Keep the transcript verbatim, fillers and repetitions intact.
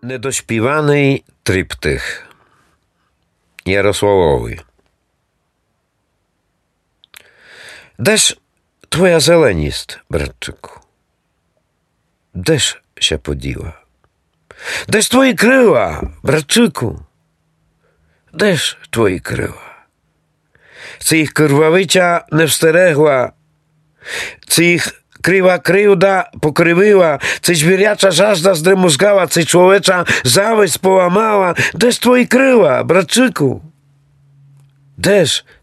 Niedośpiewaний tryptych Jarosławowy. Deż twoja zelenist, bratczyku? Deż się podziła? Deż twoje kryła, bratczyku? Deż twoje kryła? Czy ich krwawycia nie wsteregła? Czy ich krywa kryjda pokrywyła? Czy zwierjacza żazda zdremuzgała? Czy człowiecza zawieść połamała? Deż twoje kryła, bratczyku? Deż